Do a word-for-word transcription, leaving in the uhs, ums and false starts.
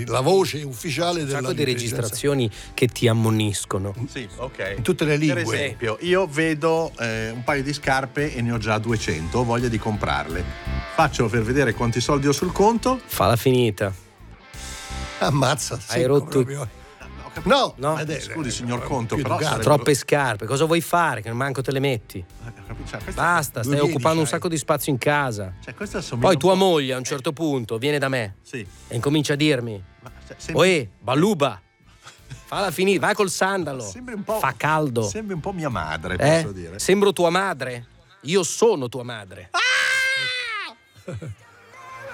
la voce ufficiale un della sacco di registrazioni che ti ammoniscono. Sì, ok. in tutte le lingue. Per esempio, io vedo eh, un paio di scarpe e ne ho già duecento, ho voglia di comprarle. Faccio per vedere quanti soldi ho sul conto. Falla finita. Ammazza, Hai secco rotto- proprio. No, No. ma dai, Scusi, dai, signor dai, Conto, più però educato. sarebbe- Troppe scarpe, cosa vuoi fare? Che manco te le metti. Cioè, questa- Basta, stai duemiladodici, occupando un sai. sacco di spazio in casa. Cioè, questa assomiglia Poi un tua po'- moglie a un certo punto viene da me Sì. e incomincia a dirmi: Ma, cioè, sembra- Oe, Baluba, falla finire, vai col sandalo. sembri un po', Fa caldo. Sembri un po' mia madre, Eh? posso dire. Sembro tua madre? Io sono tua madre.